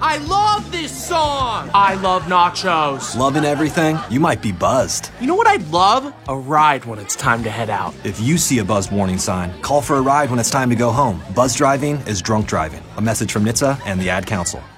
I love this song! I love nachos. Loving everything? You might be buzzed. You know what I'd love? A ride when it's time to head out. If you see a buzz warning sign, call for a ride when it's time to go home. Buzz driving is drunk driving. A message from NHTSA and the Ad Council.